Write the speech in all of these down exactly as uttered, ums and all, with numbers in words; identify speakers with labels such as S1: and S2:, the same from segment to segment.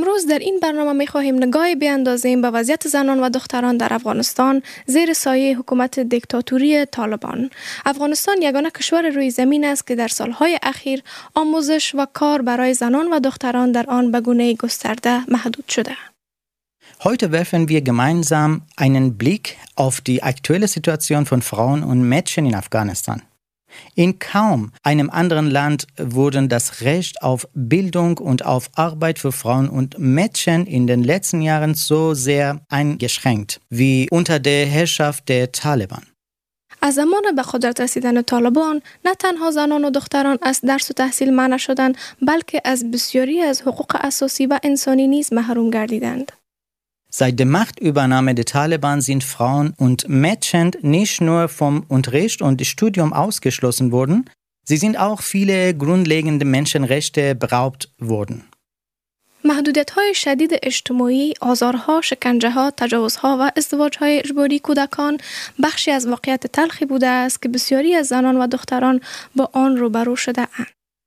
S1: امروز در این برنامه می‌خواهیم نگاهی بیاندازیم به وضعیت زنان و دختران در افغانستان زیر سایه حکومت دیکتاتوری طالبان. افغانستان یگانه کشور روی زمین است که در سالهای اخیر آموزش و کار برای زنان و دختران در آن به گونه‌ای گسترده محدود شده.
S2: Heute werfen wir gemeinsam einen Blick auf die aktuelle Situation von Frauen und Mädchen in Afghanistan. In kaum einem anderen Land wurden das Recht auf Bildung und auf Arbeit für Frauen und Mädchen in den letzten Jahren so sehr eingeschränkt wie unter der Herrschaft der Taliban.
S1: از زمان به قدرت رسیدن طالبان نه تنها زنان و دختران از درس و تحصیل منع شدند، بلکه از بسیاری از حقوق اساسی و انسانی نیز محروم گردیدند.
S2: Seit der Machtübernahme der Taliban sind Frauen und Mädchen nicht nur vom Unterricht und Studium ausgeschlossen worden, sie sind auch viele grundlegende Menschenrechte beraubt worden.
S1: محدودیت‌های شدید اجتماعی، آزارها، شکنجه‌ها، تجاوزها و ازدواج‌های اجباری کودکان بخشی از واقعیت تلخی بوده است که بسیاری از زنان و دختران با آن روبرو شده‌اند.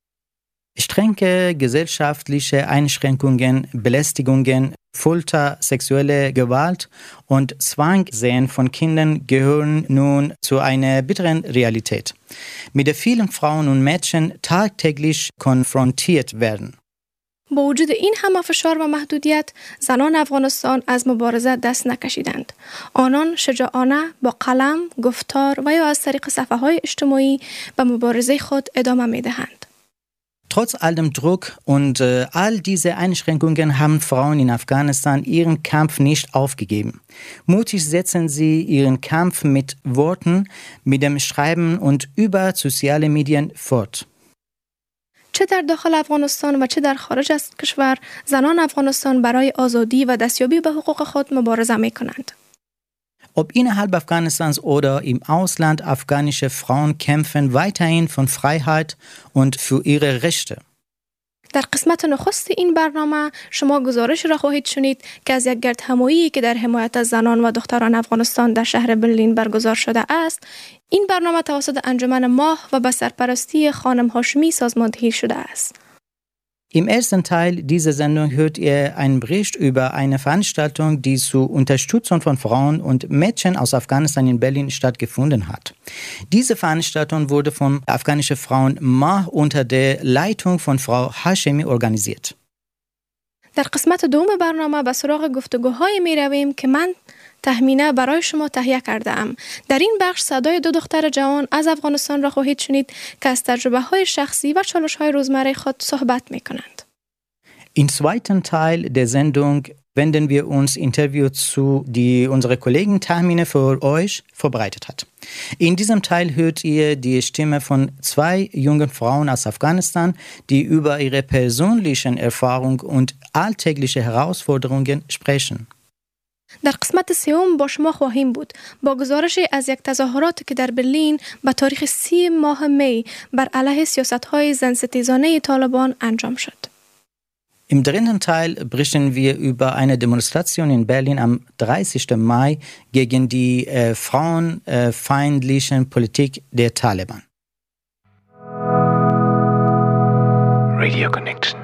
S2: Strenge gesellschaftliche Einschränkungen, Belästigungen, Folter, sexuelle Gewalt und Zwangsehen von Kindern gehören nun zu einer bitteren Realität, mit der vielen Frauen und Mädchen tagtäglich konfrontiert werden.
S1: با وجود این همه فشار و محدودیت، زنان افغانستان از مبارزه دست نکشیدند. آنان شجاعانه با قلم، گفتار و یا از طریق صفحه‌های اجتماعی به مبارزه خود ادامه می‌دهند.
S2: Trotz all dem Druck und äh, all diese Einschränkungen haben Frauen in Afghanistan ihren Kampf nicht aufgegeben. Mutig setzen sie ihren Kampf mit Worten, mit dem Schreiben und über soziale Medien fort.
S1: چه در داخل افغانستان و چه در خارج از کشور، زنان افغانستان برای آزادی و دستیابی به حقوق خود مبارزه می‌کنند.
S2: Ob innerhalb Afghanistans oder im Ausland, afghanische Frauen kämpfen weiterhin von Freiheit und für ihre Rechte.
S1: در قسمت نخست این برنامه شما گزارش را خواهید شنید که از یک گردهمایی که در حمایت از زنان و دختران افغانستان در شهر برلین برگزار شده است. این برنامه توسط انجمن ماه و به سرپرستی خانم هاشمی سازماندهی شده است.
S2: Im ersten Teil dieser Sendung hört ihr einen Bericht über eine Veranstaltung, die zur Unterstützung von Frauen und Mädchen aus Afghanistan in Berlin stattgefunden hat. Diese Veranstaltung wurde von afghanischen Frauen Mah unter der Leitung von Frau Hashemi organisiert.
S1: در قسمت دوم برنامه به سراغ گفتگوهای می رویم که من تخمینه برای شما تهیه کرده ام. در این بخش صدای دو دختر جوان از افغانستان را خواهید شنید که از تجربه های شخصی و چالش های روزمره خود صحبت می کنند.
S2: Im zweiten Teil der Sendung wenden wir uns Interview zu, die unsere Kollegin Tahmine für euch vorbereitet hat. In diesem Teil hört ihr die Stimme von zwei jungen Frauen aus Afghanistan, die über ihre persönlichen Erfahrungen und alltägliche Herausforderungen sprechen.
S1: در قسمت سوم با شما خواهیم بود با گزارش از یک تظاهرات که در برلین به تاریخ سی ماه می بر علیه سیاست‌های زنستیزانه طالبان انجام شد.
S2: Im dritten Teil berichten wir über eine Demonstration in Berlin am dreißigsten Mai gegen die äh, frauenfeindliche äh, Politik der Taliban.
S3: Radio Connection.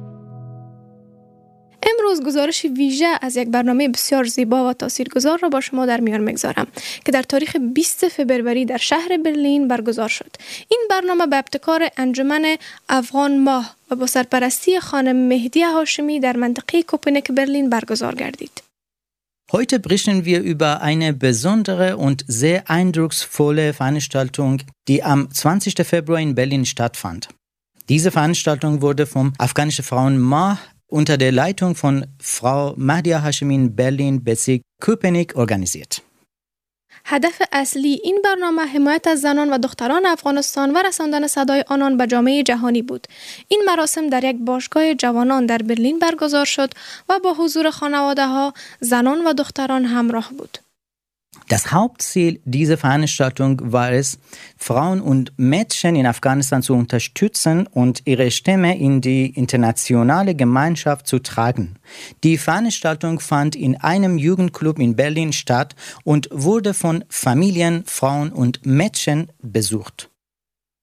S1: امروز گزارش ویژه از یک برنامه بسیار زیبا و تاثیرگذار را با شما در میان میگذارم که در تاریخ بیست فوریه در شهر برلین برگزار شد. این برنامه به ابتکار انجمن افغان ماه و با سرپرستی خانم مهدی هاشمی در منطقه کوپنهاگ برلین برگزار گردید.
S2: Heute berichten wir über eine besondere und sehr eindrucksvolle Veranstaltung, die am zwanzigsten Februar in Berlin stattfand. Diese Veranstaltung wurde vom afghanischen Frauen Mah unter der Leitung von Frau Mahdia Hashemi in Berlin Bezirk Köpenick organisiert.
S1: هدف اصلی این برنامه حمایت از زنان و دختران افغانستان و رساندن صدای آنان به جامعه جهانی بود. این مراسم در یک باشگاه جوانان در برلین برگزار شد و با حضور خانواده‌ها، زنان و دختران همراه بود.
S2: Das Hauptziel dieser Veranstaltung war es, Frauen und Mädchen in Afghanistan zu unterstützen und ihre Stimme in die internationale Gemeinschaft zu tragen. Die Veranstaltung fand in einem Jugendclub in Berlin statt und wurde von Familien, Frauen und Mädchen besucht.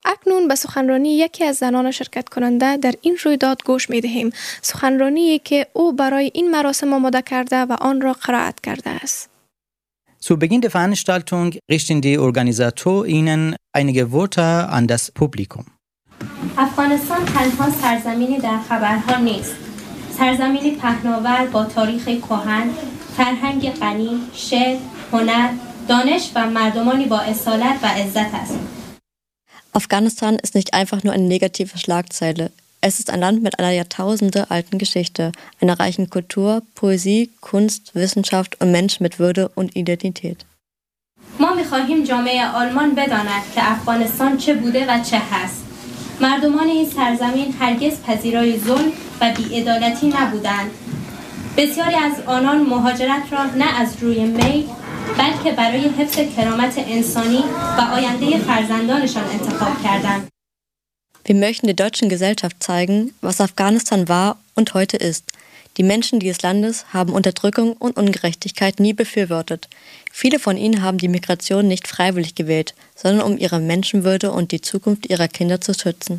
S1: اکنون به سخنرانی یکی از زنان شرکت کننده در این رویداد گوش می دهیم. سخنرانی که او برای این مراسم آماده کرده و آن را قرائت کرده است.
S2: Zu Beginn der Veranstaltung richten die OrganisatorInnen einige Worte an das Publikum.
S4: افغانستان تنها سرزمینی در خبرها نیست. سرزمینی پهناور با تاریخ کهن، فرهنگ غنی، شعر، هنر، دانش و مردمانی با اصالت و عزت است.
S5: Afghanistan ist nicht einfach nur eine negative Schlagzeile. Es ist ein Land mit einer jahrtausendealten Geschichte, einer reichen Kultur, Poesie, Kunst, Wissenschaft und Menschen mit Würde und Identität.
S4: ما می‌خواهیم جامعه آلمان بداند که افغانستان چه بوده و چه هست. مردمان این سرزمین هرگز پذیرای ظلم و بی‌عدالتی نبودند. بسیاری از آنان مهاجرت را نه از روی میل بلکه برای حفظ کرامت انسانی و آینده فرزندانشان انتخاب کردند.
S5: Wir möchten der deutschen Gesellschaft zeigen, was Afghanistan war und heute ist. Die Menschen dieses Landes haben Unterdrückung und Ungerechtigkeit nie befürwortet. Viele von ihnen haben die Migration nicht freiwillig gewählt, sondern um ihre Menschenwürde und die Zukunft ihrer Kinder zu schützen.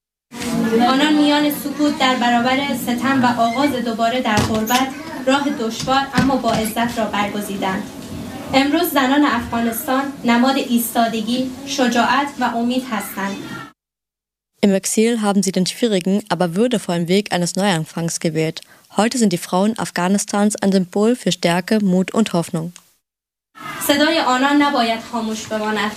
S4: آنان میان سکوت در برابر ستم و آغاز دوباره در غربت راه دشوار اما با عزت را برگزیدند. امروز زنان افغانستان نماد ایستادگی، شجاعت و امید هستند.
S5: Im Exil haben sie den schwierigen, aber würdevollen Weg eines Neuanfangs gewählt. Heute sind die Frauen Afghanistans ein Symbol für Stärke, Mut und Hoffnung.
S4: صدای آنان نباید خاموش بماند.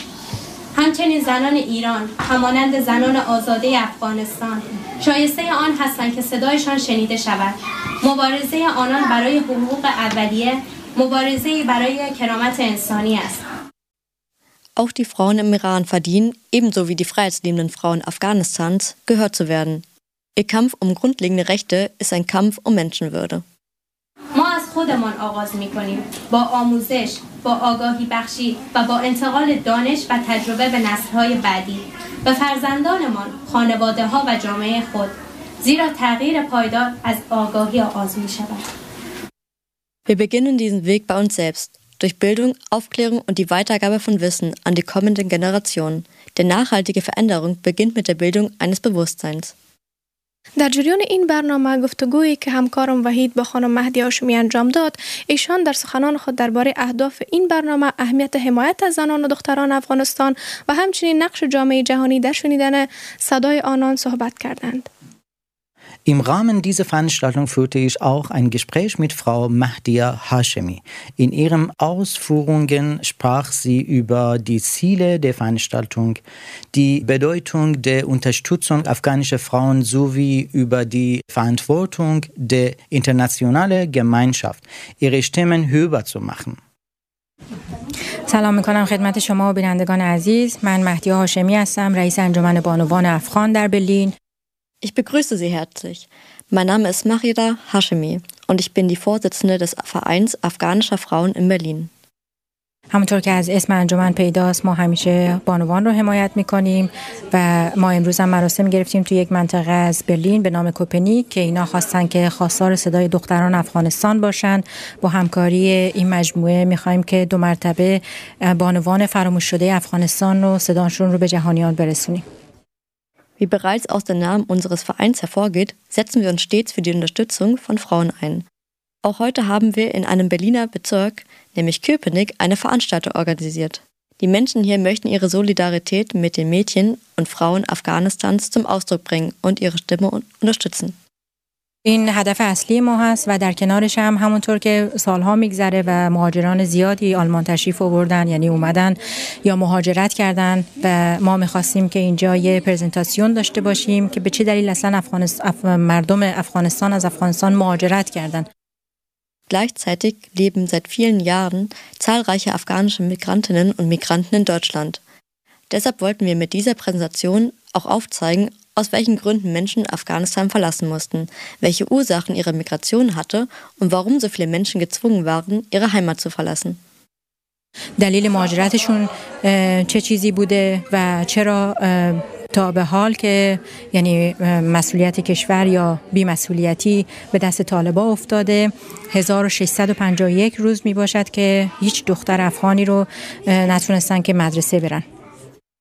S4: همچنین زنان ایران، همانند زنان آزاده افغانستان، شایسته آن هستند که صدایشان شنیده شود. مبارزه آنان برای حقوق اولیه، مبارزه برای کرامت انسانی است.
S5: Auch die Frauen im Iran verdienen, ebenso wie die freiheitsliebenden Frauen Afghanistans, gehört zu werden. Ihr Kampf um grundlegende Rechte ist ein Kampf um Menschenwürde.
S4: ما از خودمان آغاز می‌کنیم با آموزش، با آگاهی بخشی و با انتقال دانش و تجربه به نسل‌های بعدی، به فرزندانمان، خانواده‌ها و جامعه خود، زیرا تغییر پایدار از آگاهی آغاز می‌شود.
S5: Wir beginnen diesen Weg bei uns selbst, durch Bildung, Aufklärung und die Weitergabe von Wissen an die kommenden Generationen. Denn nachhaltige Veränderung beginnt mit der Bildung eines Bewusstseins.
S1: در جریان این برنامه گفتگویی که همکارم وحید با خانم مهدی هاشمی انجام داد، ایشان در سخنان خود درباره اهداف این برنامه، اهمیت حمایت از زنان و دختران افغانستان و همچنین نقش جامعه جهانی در شنیدن صدای آنان صحبت کردند.
S2: Im Rahmen dieser Veranstaltung führte ich auch ein Gespräch mit Frau Mahdia Hashemi. In ihren Ausführungen sprach sie über die Ziele der Veranstaltung, die Bedeutung der Unterstützung afghanischer Frauen sowie über die Verantwortung der internationalen Gemeinschaft, ihre Stimmen hörbar zu machen.
S6: سلام میکنم خدمت شما و بینندگان عزیز. من مهدیه هاشمی هستم، رئیس انجمن بانوان افغان در برلین.
S5: Ich begrüße Sie herzlich. Mein Name ist Mahida Hashemi und ich bin die Vorsitzende des Vereins afghanischer Frauen in Berlin.
S6: همونطور که از اسم انجمن پیداست، ما همیشه بانوان رو حمایت میکنیم و ما امروز هم مراسم گرفتیم توی یک منطقه از برلین به نام کوپنیک که اینا خواستن که خواستار صدای دختران افغانستان باشن. با همکاری این مجموعه میخوایم که دو مرتبه بانوان فراموش شده افغانستان رو صداشون رو به جهانیان برسونیم.
S5: Wie bereits aus dem Namen unseres Vereins hervorgeht, setzen wir uns stets für die Unterstützung von Frauen ein. Auch heute haben wir in einem Berliner Bezirk, nämlich Köpenick, eine Veranstaltung organisiert. Die Menschen hier möchten ihre Solidarität mit den Mädchen und Frauen Afghanistans zum Ausdruck bringen und ihre Stimme unterstützen.
S6: این هدف اصلی ما هست و در کنارش هم همونطور که سالها میگذره و مهاجران زیادی آلمان تشریف آوردن، یعنی اومدن یا مهاجرت کردن و ما میخواستیم که اینجا یه پرزنتاسیون داشته باشیم که به چه دلیل اصلا افغانستان اف... مردم افغانستان از افغانستان مهاجرت کردن.
S5: Gleichzeitig leben seit vielen Jahren zahlreiche afghanische Migrantinnen und Migranten in Deutschland. Deshalb wollten wir mit dieser Präsentation auch aufzeigen, aus welchen Gründen Menschen Afghanistan verlassen mussten, welche Ursachen ihre Migration hatte und warum so viele Menschen gezwungen waren, ihre Heimat zu verlassen.
S6: دلیل مهاجرتشون چه چیزی بوده و چرا تا به حال که یعنی مسئولیت کشور یا بی‌مسئولیتی به دست طالبان افتاده. هزار و ششصد و پنجاه و یک روز می باشد که هیچ دختر افغانی رو نتونستن که مدرسه برن.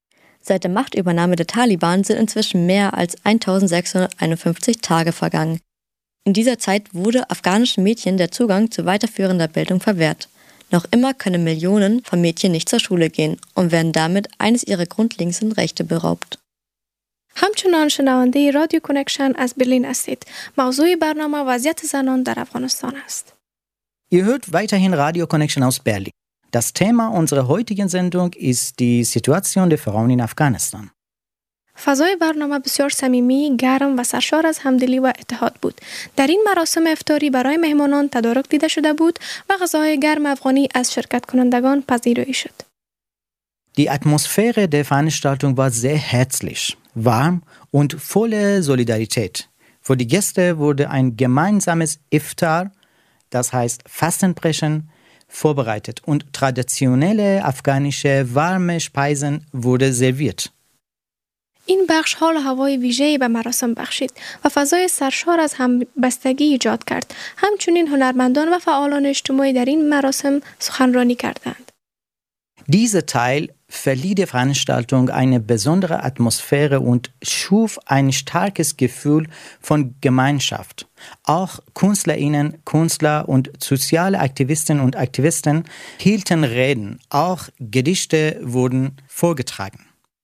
S5: Seit der Machtübernahme der Taliban sind inzwischen mehr als eintausendsechshunderteinundfünfzig Tage vergangen. In dieser Zeit wurde afghanischen Mädchen der Zugang zu weiterführender Bildung verwehrt. Noch immer können Millionen von Mädchen nicht zur Schule gehen und werden damit eines ihrer grundlegendsten Rechte beraubt.
S1: همچنان شنونده رادیو کنکشن از برلین هستید. موضوع برنامه وضعیت زنان در افغانستان است.
S2: Ihr hört weiterhin Radio Connection aus Berlin. Das Thema unserer heutigen Sendung ist die Situation der Frauen in Afghanistan.
S1: فضای برنامه بسیار صمیمی، گرم و سرشار از همدلی و اتحاد بود. در این مراسم افطاری برای مهمانان تدارک دیده شده بود و غذاهای گرم افغانی از شرکت کنندگان پذیرایی شد.
S2: Die Atmosphäre der Veranstaltung war sehr herzlich, warm und voller Solidarität. Für die Gäste wurde ein gemeinsames Iftar, das heißt Fastenbrechen, vorbereitet und traditionelle afghanische warme Speisen wurde serviert.
S1: این بخش حال و هوای ویژه‌ای به مراسم بخشید و فضای سرشار از همبستگی ایجاد کرد. همچنین هنرمندان و فعالان اجتماعی در این مراسم سخنرانی کردند.
S2: Dieser Teil verlieh der Veranstaltung eine besondere Atmosphäre und schuf ein starkes Gefühl von Gemeinschaft. Auch KünstlerInnen, Künstler und soziale Aktivistinnen und Aktivisten hielten Reden. Auch Gedichte wurden vorgetragen.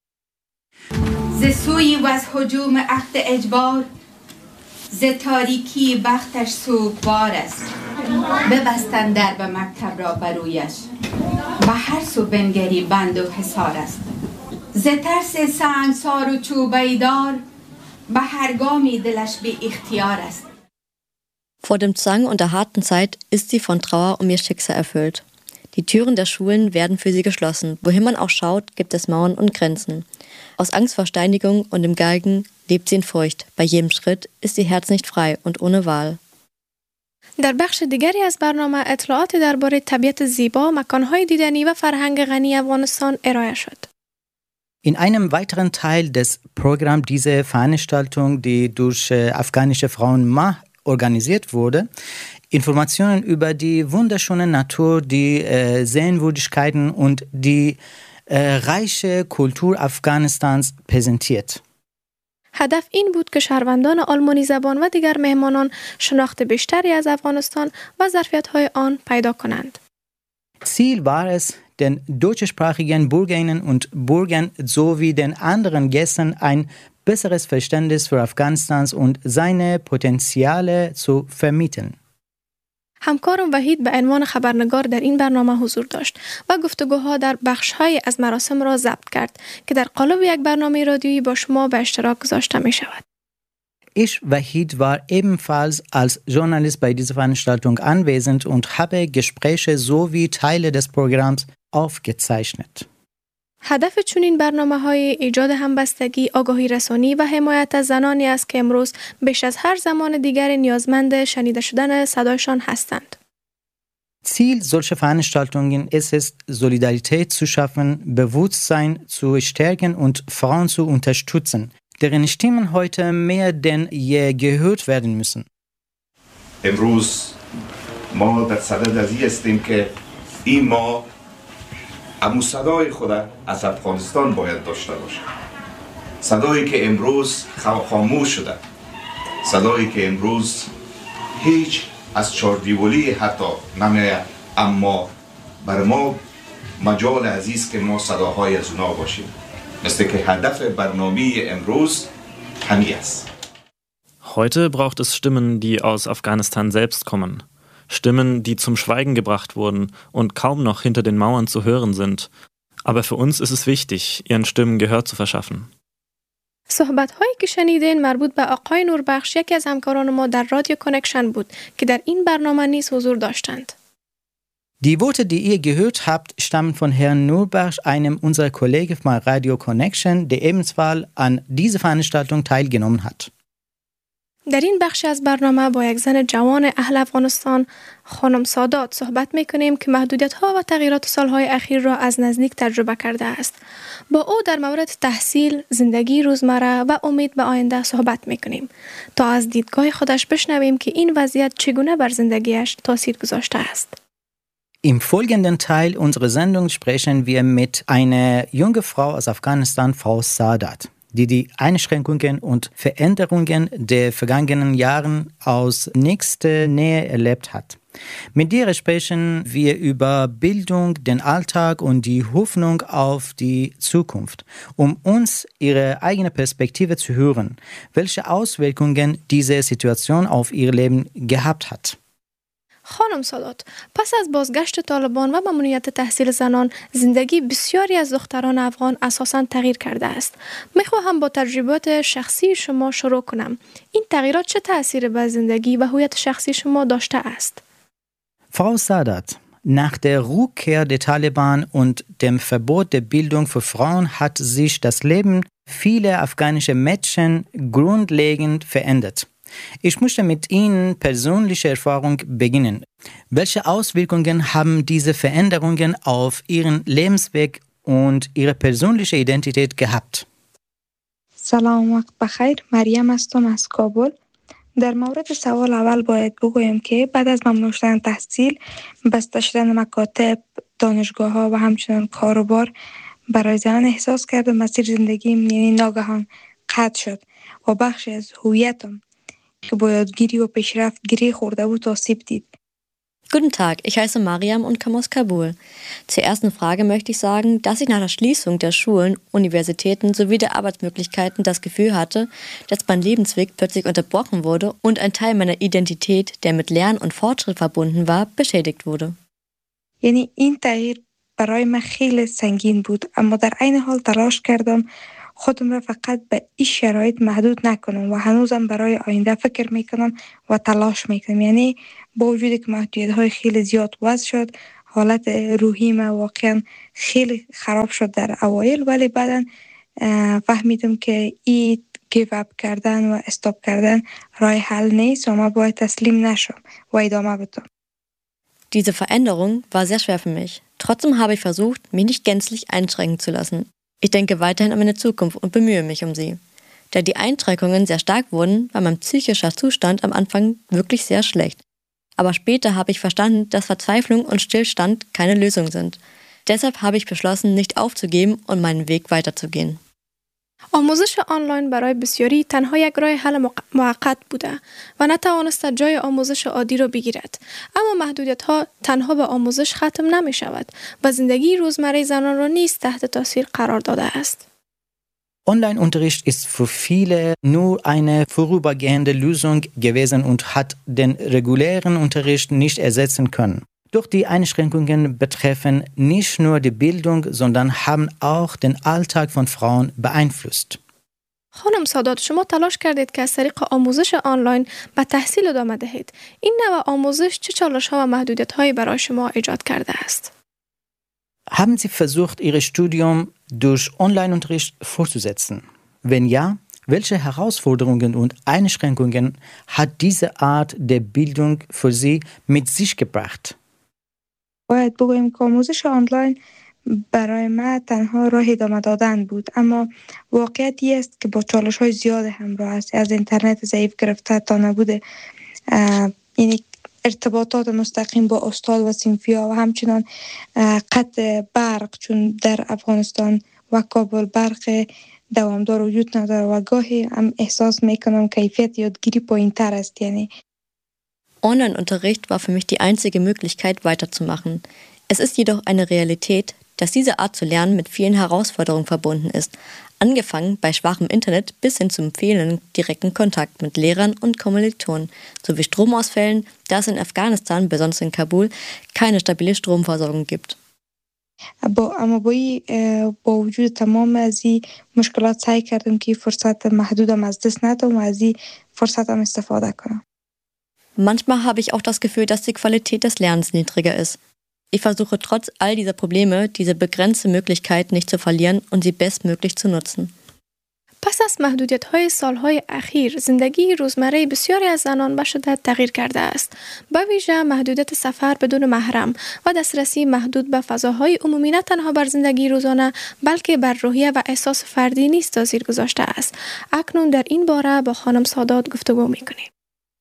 S7: ز سوی و از هجوم عقد اجبار ز تاریکی بختش سوگوار است ببستن در به مکتب را برویش به هر سو بنگری بند و حصار است ز ترس سنگسار و چوبیدار به هر گامی دلش بی اختیار است.
S5: Vor dem Zwang und der harten Zeit ist sie von Trauer um ihr Schicksal erfüllt. Die Türen der Schulen werden für sie geschlossen. Wohin man auch schaut, gibt es Mauern und Grenzen. Aus Angst vor Steinigung und dem Galgen lebt sie in Furcht. Bei jedem Schritt ist ihr Herz nicht frei und ohne Wahl.
S1: در بخش دیگری از برنامه اطلاعات درباره طبیعت زیبا، مکان‌های دیدنی و فرهنگ غنی افغانستان ارائه شد.
S2: In einem weiteren Teil des Programms dieser Veranstaltung, die durch äh, afghanische Frauen M A organisiert wurde, Informationen über die wunderschöne Natur, die äh, Sehenswürdigkeiten und die äh, reiche Kultur Afghanistans präsentiert.
S1: هدف این بود که شهروندان آلمانی زبان و دیگر مهمانان شناخت بیشتری از افغانستان و ظرفیت‌های آن پیدا کنند.
S2: Ziel war es, den deutschsprachigen Bürgerinnen und Bürgern sowie den anderen Gästen ein besseres Verständnis für Afghanistans und seine Potenziale zu vermitteln.
S1: همکارم وحید به عنوان خبرنگار در این برنامه حضور داشت و گفتگوها در بخش‌های از مراسم را ضبط کرد که در قالب یک برنامه رادیویی با شما به اشتراک گذاشته می شود.
S2: Ich, Wahid, war ebenfalls als Journalist bei dieser Veranstaltung anwesend und habe Gespräche sowie Teile des Programms aufgezeichnet.
S1: هدف چنین برنامه‌های ایجاد همبستگی، آگاهی رسانی و حمایت از زنانی است که امروز بیش از هر زمان دیگر نیازمند شنیده شدن صدایشان هستند.
S2: Ziel solcher Veranstaltungen ist es, Solidarität zu schaffen, Bewusstsein zu stärken und Frauen zu unterstützen, deren Stimmen heute mehr denn je gehört werden müssen.
S8: امروز ما در صدد از این هستیم که این ما اما صدای خود از افغانستان باید داشته باشیم. صدایی که امروز خاموش شده، صدایی که امروز هیچ از چاردیولی حتی نمیاد، اما بر ما مجال عزیز که ما صداهای از اونا باشیم، مثل که هدف برنامه امروز همین است.
S9: Heute braucht es Stimmen, die aus Afghanistan selbst kommen. Stimmen, die zum Schweigen gebracht wurden und kaum noch hinter den Mauern zu hören sind. Aber für uns ist es wichtig, ihren Stimmen Gehör zu verschaffen.
S1: صحبت‌هایی که شنیدین مربوط به آقای نوربخش، یکی از همکاران ما در رادیو کانکشن بود که در این برنامه نیز حضور داشتند.
S2: Die Worte, die ihr gehört habt, stammen von Herrn Nurbach, einem unserer Kollegen von Radio Connection, der ebenfalls an dieser Veranstaltung teilgenommen hat.
S1: در این بخش از برنامه با یک زن جوان اهل افغانستان، خانم سادات، صحبت می‌کنیم که محدودیت‌ها و تغییرات سال‌های اخیر را از نزدیک تجربه کرده است. با او در مورد تحصیل، زندگی روزمره و امید به آینده صحبت می‌کنیم تا از دیدگاه خودش بشنویم که این وضعیت چگونه بر زندگیش تاثیر گذاشته است.
S2: Im folgenden Teil unserer Sendung sprechen wir mit einer jungen Frau aus Afghanistan, Frau Sadat, die die Einschränkungen und Veränderungen der vergangenen Jahre aus nächster Nähe erlebt hat. Mit ihr sprechen wir über Bildung, den Alltag und die Hoffnung auf die Zukunft, um uns ihre eigene Perspektive zu hören, welche Auswirkungen diese Situation auf ihr Leben gehabt hat.
S1: خانم سادات، پس از بازگشت طالبان و ممنوعیت تحصیل زنان، زندگی بسیاری از دختران افغان اساساً تغییر کرده است. میخواهم با تجربات شخصی شما شروع کنم. این تغییرات چه تأثیری بر زندگی و هویت شخصی شما داشته است؟
S2: Frau Sadat, nach der Rückkehr der Taliban und dem Verbot der Bildung für Frauen hat sich das Leben vieler afghanischer Mädchen grundlegend verändert. Ich möchte mit Ihnen persönliche Erfahrung beginnen. Welche Auswirkungen haben diese Veränderungen auf Ihren Lebensweg und Ihre persönliche Identität gehabt?
S10: سلام وقت بخیر. مریم هستم از کابل. در مورد سوال اول باید بگویم که بعد از ممنوع شدن تحصیل، بسته شدن مکاتب، دانشگاه ها و همچنین کاروبار برای زنان احساس کردم مسیر زندگیم یعنی ناگهان قطع شد و بخشی از هویتم که با یادگیری و پیشرفت گره خورده بود آسیب دید.
S5: Guten Tag, ich heiße Mariam und komme aus Kabul. Zur ersten Frage möchte ich sagen, dass ich nach der Schließung der Schulen, Universitäten sowie der Arbeitsmöglichkeiten das Gefühl hatte, dass mein Lebensweg plötzlich unterbrochen wurde und ein Teil meiner Identität, der mit Lernen und Fortschritt verbunden war, beschädigt wurde.
S10: یعنی این تغییر برای من خیلی سنگین بود، اما در عین حال تلاش کردم خودم را فقط به این شرایط محدود نکنم و هنوزم برای آینده فکر میکنم و تلاش میکنم. یعنی با وجودی که محدودیت‌های خیلی زیاد وضع شد، حالت روحی من واقعا خیلی خراب شد در اوایل، ولی بعداً فهمیدم که این گیو اپ کردن و استاپ کردن راه حل نیست و من باید تسلیم نشم و ادامه بدم.
S5: Diese Veränderung war sehr schwer für mich. Trotzdem habe ich versucht, mich nicht gänzlich einschränken zu lassen. Ich denke weiterhin an meine Zukunft und bemühe mich um sie. Da die Einschränkungen sehr stark wurden, war mein psychischer Zustand am Anfang wirklich sehr schlecht. Aber später habe ich verstanden, dass Verzweiflung und Stillstand keine Lösung sind. Deshalb habe ich beschlossen, nicht aufzugeben und meinen Weg weiterzugehen.
S1: آموزش آنلاین برای بسیاری تنها یک راه حل موقت بوده و نتوانسته جای آموزش عادی را بگیرد. اما محدودیت‌ها تنها به آموزش ختم نمی شود و زندگی روزمره زنان را نیز تحت تاثیر قرار داده است.
S2: Online-Unterricht ist für viele nur eine vorübergehende Lösung gewesen und hat den regulären Unterricht nicht ersetzen können. Doch die Einschränkungen betreffen nicht nur die Bildung, sondern haben auch den Alltag von Frauen beeinflusst.
S1: خانم سادات، شما تلاش کردید که از طریق آموزش آنلاین به تحصیل ادامه دهید. این نوع آموزش چه چالش‌ها و محدودیت‌هایی برای شما ایجاد کرده است؟
S2: Haben Sie versucht, Ihr Studium durch Online-Unterricht fortzusetzen? Wenn ja, welche Herausforderungen und Einschränkungen hat diese Art der Bildung für Sie mit sich gebracht?
S10: باید بگویم که آموزش آنلاین برای من تنها راه ادامه دادن بود، اما واقعیتی است که با چالش‌های زیاد همراه است، از اینترنت ضعیف گرفته تا نبود یعنی ارتباطات مستقیم با استاد و صنفی‌ها و همچنان قطع برق، چون در افغانستان و کابل برق دوامدار وجود نداره و گاهی هم احساس میکنم کیفیت یادگیری پایین‌تر است. یعنی
S5: Online-Unterricht war für mich die einzige Möglichkeit, weiterzumachen. Es ist jedoch eine Realität, dass diese Art zu lernen mit vielen Herausforderungen verbunden ist, angefangen bei schwachem Internet bis hin zum fehlenden direkten Kontakt mit Lehrern und Kommilitonen, sowie Stromausfällen, da es in Afghanistan, besonders in Kabul, keine stabile Stromversorgung gibt.
S10: با اما با وجود تمام از این مشکلات سعی کردم که فرصت محدودم از دست ندم و از این فرصتم استفاده کنم.
S5: Manchmal habe ich auch das Gefühl, dass die Qualität des Lernens niedriger ist. Ich versuche trotz all dieser Probleme, diese begrenzte Möglichkeit nicht zu verlieren und sie bestmöglich zu nutzen.
S1: پس از محدودیت‌های سال‌های اخیر، زندگی روزمره بسیاری از زنان به شدت تغییر کرده است. به ویژه محدودیت سفر بدون محرم و دسترسی محدود به فضاهای عمومی نه تنها بر زندگی روزانه، بلکه بر روحیه و احساس فردی نیز تاثیر گذاشته است. اکنون در این باره با خانم سادات گفتگو می‌کنیم.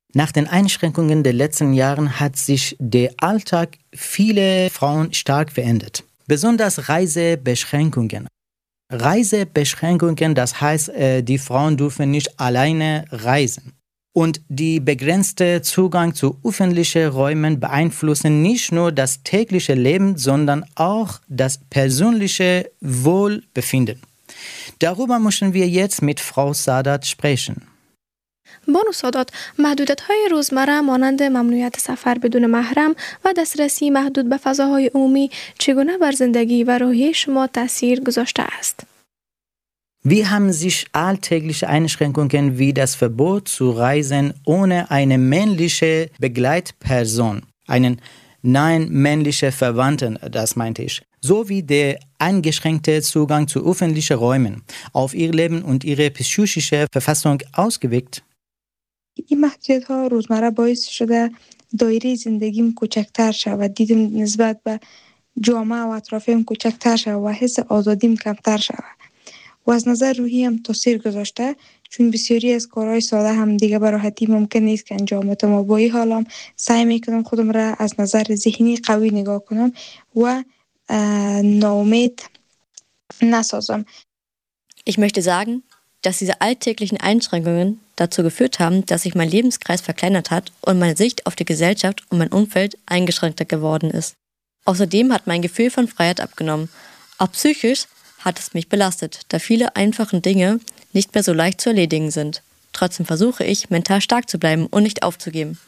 S2: Nach den Einschränkungen der letzten Jahre hat sich der Alltag vieler Frauen stark verändert. Besonders Reisebeschränkungen. Reisebeschränkungen, das heißt, die Frauen dürfen nicht alleine reisen. Und die begrenzte Zugang zu öffentlichen Räumen beeinflussen nicht nur das tägliche Leben, sondern auch das persönliche Wohlbefinden. Darüber möchten wir jetzt mit Frau Sadat sprechen.
S1: بانو سادات، محدودیت‌های روزمره مانند ممنوعیت سفر بدون محرم و دسترسی محدود به فضاهای عمومی چگونه بر زندگی و روحیه شما تأثیر گذاشته است؟
S2: Wie haben sich alltägliche Einschränkungen wie das Verbot zu reisen ohne eine männliche Begleitperson, einen nahen männlichen Verwandten, das meinte ich, sowie der eingeschränkte Zugang zu öffentlichen Räumen auf ihr Leben und ihre psychische Verfassung ausgewirkt?
S10: این محدودیت ها روزمره باعث شده دایره زندگیم کوچکتر شود، دیدم نسبت به جامعه و اطرافیم کوچکتر شود و حس آزادیم کمتر شود و از نظر روحی هم تاثیر گذاشته، چون بسیاری از کارهای ساده هم دیگه به راحتی ممکن نیست که انجام بدم و با این حالم سعی میکنم خودم را از نظر ذهنی قوی نگاه کنم و ناامید نسازم.
S5: Ich möchte sagen, dass diese alltäglichen Einschränkungen dazu geführt haben, dass sich mein Lebenskreis verkleinert hat und meine Sicht auf die Gesellschaft und mein Umfeld eingeschränkter geworden ist. Außerdem hat mein Gefühl von Freiheit abgenommen. Auch psychisch hat es mich belastet, da viele einfache Dinge nicht mehr so leicht zu erledigen sind. Trotzdem versuche ich, mental stark zu bleiben und nicht aufzugeben.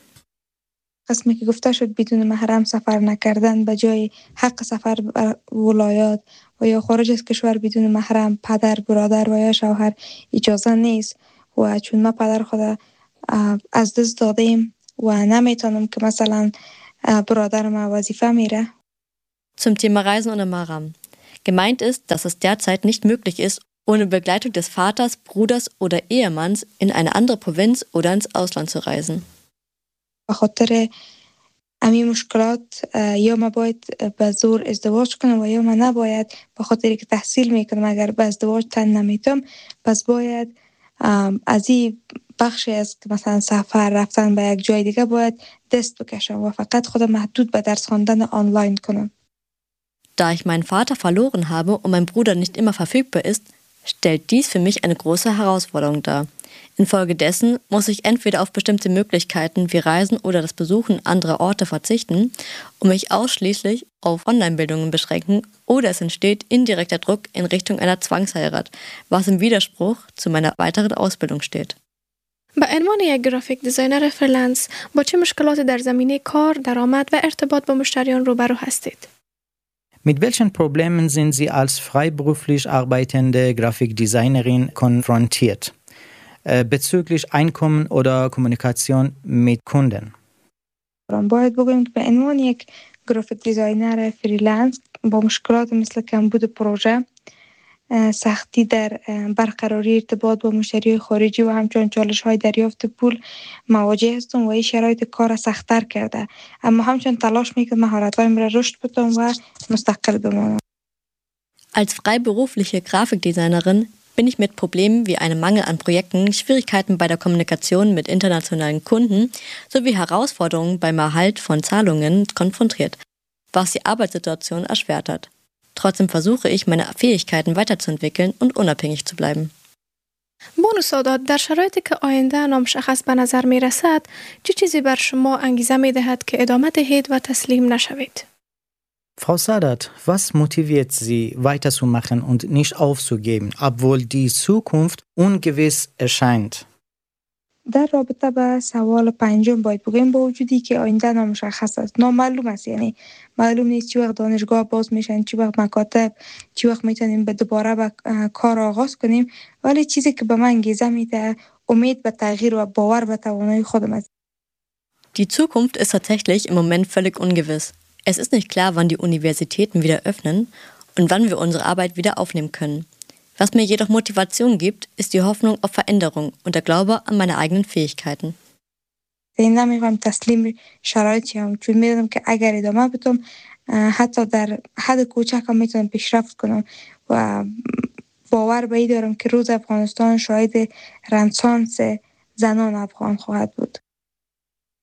S10: قسمی که گفته شد بدون محرم سفر نکردن به جای حق سفر به ولایات و یا خارج از کشور بدون محرم پدر، برادر و یا شوهر اجازه نیست و چون ما پدر خود از دست دادیم و نمیتونم که مثلا برادرم وظیفه میره.
S5: Zum Thema Reisen ohne Mahram. Gemeint ist, dass es derzeit nicht möglich ist, ohne Begleitung des Vaters, Bruders oder Ehemanns in eine andere Provinz oder ins Ausland zu reisen.
S10: به خاطر امی مشکلات یا ما باید به زور ازدواج کنم و یا ما نباید، به خاطر که تحصیل میکنم اگر به ازدواج تن نمیتم پس باید از این بخشی از مثلا سفر رفتن به یک جای دیگه باید دست بکشم و فقط خودم محدود به درس خواندن آنلاین کنم.
S5: Da ich meinen Vater verloren habe und mein Bruder nicht immer verfügbar ist, stellt dies für mich eine große Herausforderung dar. Infolgedessen muss ich entweder auf bestimmte Möglichkeiten wie Reisen oder das Besuchen anderer Orte verzichten und mich ausschließlich auf Online-Bildungen beschränken, oder es entsteht indirekter Druck in Richtung einer Zwangsheirat, was im Widerspruch zu meiner weiteren Ausbildung steht.
S1: به عنوان یک گرافیک دیزاینر فریلنس با چه مشکلاتی در زمینه کار، درآمد و ارتباط با مشتریان روبرو هستید؟
S2: Mit welchen Problemen sind Sie als freiberuflich arbeitende Grafikdesignerin konfrontiert? Bezüglich Einkommen oder Kommunikation mit Kunden.
S10: باید بگویم که به عنوان یک گرافیک دیزاینر فریلنس با مشکلات مثل کمبود پروژه، سختی در برقراری ارتباط با مشتری خارجی و همچنین چالش‌های دریافت پول مواجه هستم و این شرایط کار سخت‌تر کرده، اما همچنین تلاش میکنم مهارت‌هایم را رشد بدم و مستقل بمانم.
S5: Als freiberufliche Grafikdesignerin bin ich mit Problemen wie einem Mangel an Projekten, Schwierigkeiten bei der Kommunikation mit internationalen Kunden sowie Herausforderungen beim Erhalt von Zahlungen konfrontiert, was die Arbeitssituation erschwert hat. Trotzdem versuche ich, meine Fähigkeiten weiterzuentwickeln und unabhängig zu bleiben.
S1: بانو سادات، در شرایطی که آینده نامشخص به نظر می رسد، چه چیزی بر شما انگیزه می دهد که ادامه دهید و تسلیم نشوید؟
S2: Frau Sadat, was motiviert Sie, weiterzumachen und nicht aufzugeben, obwohl die Zukunft ungewiss erscheint?
S10: در رابطه با سوال پنجم باید بگویم با وجودی که آینده نامشخص است، نامعلوم است، یعنی معلوم نیست چی وقت دانشگاه باز میشن، چی وقت مکاتب، چی وقت میتونیم به دوباره به کار آغاز کنیم، ولی چیزی که به من انگیزه میده امید به تغییر و باور به توانایی خودم است.
S5: Die Zukunft ist tatsächlich im Moment völlig ungewiss. Es ist nicht klar, wann die Universitäten wieder öffnen und wann wir unsere Arbeit wieder aufnehmen können. Was mir jedoch Motivation gibt, ist die Hoffnung auf Veränderung und der Glaube an meine eigenen Fähigkeiten.
S10: این نمیخوام تسلیم شرایطی هم، چون میدونم که اگر ادامه بدم حتی در حد کوچک هم میتونم پیشرفت کنم و باور به این دارم که روز افغانستان شاهد رنسانس زنان افغان خواهد بود.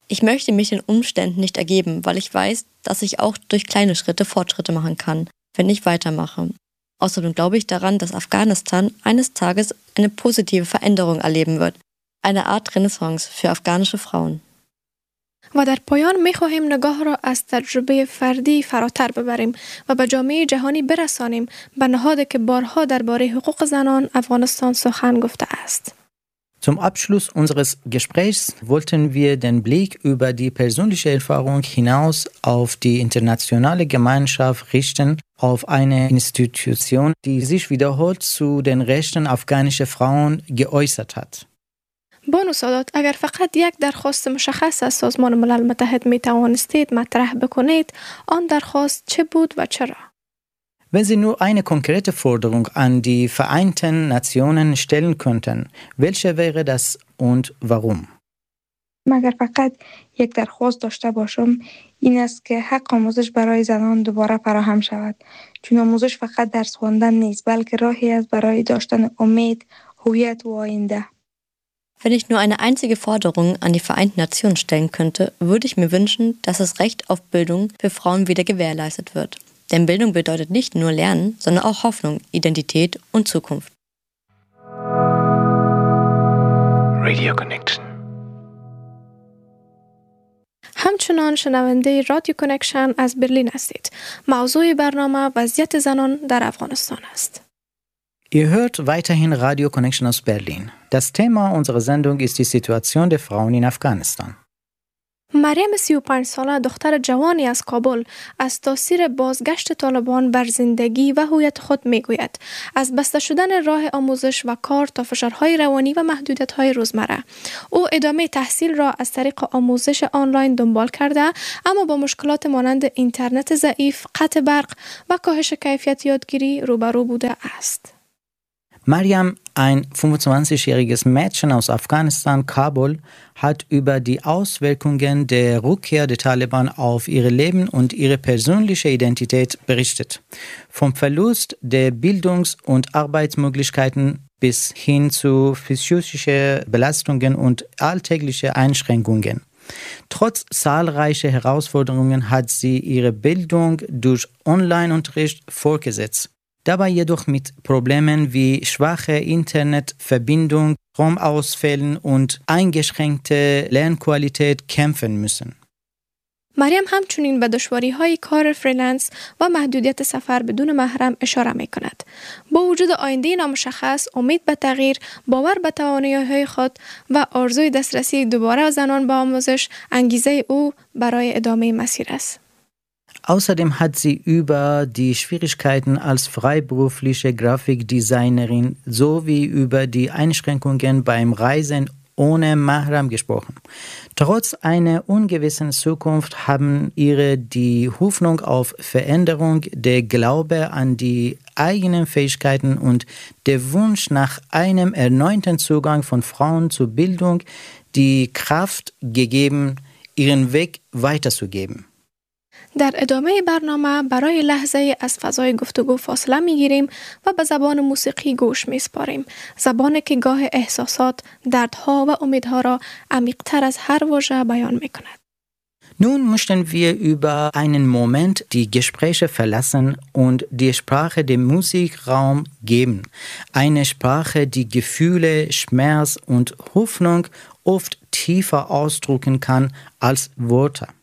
S5: Ich möchte mich den Umständen nicht ergeben, weil ich weiß, dass ich auch durch kleine Schritte Fortschritte machen kann, wenn ich weitermache. Außerdem glaube ich daran, dass Afghanistan eines Tages eine positive Veränderung erleben wird. Eine Art Renaissance für afghanische Frauen.
S1: و در پایان می خواهیم نگاه را از تجربه فردی فراتر ببریم و به جامعه جهانی برسانیم به نهادی که بارها درباره حقوق زنان افغانستان سخن گفته است.
S2: Zum Abschluss unseres Gesprächs wollten wir den Blick über die persönliche Erfahrung hinaus auf die internationale Gemeinschaft richten, auf eine Institution, die sich wiederholt zu den Rechten afghanischer Frauen geäußert hat.
S1: بانو سادات، اگر فقط یک درخواست مشخص از سازمان ملل متحد می توانستید مطرح بکنید، آن درخواست چه بود و چرا؟
S2: Wenn Sie nur eine konkrete Forderung an die Vereinten Nationen stellen könnten, welche wäre das und warum?
S10: مگر فقط یک درخواست داشته باشم این است که حق آموزش برای زنان دوباره فراهم شود، چون آموزش فقط درس خواندن نیست بلکه راهی است برای داشتن امید، هویت و آینده.
S5: Wenn ich nur eine einzige Forderung an die Vereinten Nationen stellen könnte, würde ich mir wünschen, dass das Recht auf Bildung für Frauen wieder gewährleistet wird. Denn Bildung bedeutet nicht nur Lernen, sondern auch Hoffnung, Identität und Zukunft.
S3: Radio Connection.
S1: همچنان شنونده رادیو کانکشن از برلین هستید. موضوع برنامه وضعیت زنان در افغانستان است.
S2: Ihr hört weiterhin Radio Connection aus Berlin. Das Thema unserer Sendung ist die Situation der Frauen in Afghanistan.
S1: مریم سی و پنج ساله دختر جوانی از کابل از تاثیر بازگشت طالبان بر زندگی و هویت خود میگوید. از بسته شدن راه آموزش و کار تا فشارهای روانی و محدودیت‌های روزمره. او ادامه تحصیل را از طریق آموزش آنلاین دنبال کرده، اما با مشکلات مانند اینترنت ضعیف، قطع برق و کاهش کیفیت یادگیری روبرو بوده است.
S2: Mariam, ein fünfundzwanzigjähriges Mädchen aus Afghanistan, Kabul, hat über die Auswirkungen der Rückkehr der Taliban auf ihr Leben und ihre persönliche Identität berichtet. Vom Verlust der Bildungs- und Arbeitsmöglichkeiten bis hin zu psychischen Belastungen und alltäglichen Einschränkungen. Trotz zahlreicher Herausforderungen hat sie ihre Bildung durch Online-Unterricht fortgesetzt. Dabei jedoch mit Problemen wie schwache Internetverbindung, Stromausfällen und eingeschränkte Lernqualität kämpfen müssen.
S1: مریم همچنین به دشواری‌های کار فریلنس و محدودیت سفر بدون محرم اشاره می‌کند. با وجود آینده نامشخص، امید به تغییر، باور به توانایی‌های خود و آرزوی دسترسی دوباره زنان به آموزش، انگیزه او برای ادامه مسیر است.
S2: Außerdem hat sie über die Schwierigkeiten als freiberufliche Grafikdesignerin sowie über die Einschränkungen beim Reisen ohne Mahram gesprochen. Trotz einer ungewissen Zukunft haben ihre die Hoffnung auf Veränderung, der Glaube an die eigenen Fähigkeiten und der Wunsch nach einem erneuten Zugang von Frauen zur Bildung die Kraft gegeben, ihren Weg weiterzugeben.
S1: در ادامه برنامه برای لحظه از فضای گفتگو فاصله میگیریم و به زبان موسیقی گوش میسپاریم. زبانی که گاه احساسات، دردها و امیدها را عمیق‌تر از هر واژه بیان میکند.
S2: Nun möchten wir über einen Moment die Gespräche verlassen und die Sprache dem Musikraum geben. Eine Sprache, die Gefühle, Schmerz und Hoffnung oft tiefer ausdrücken kann als Worte.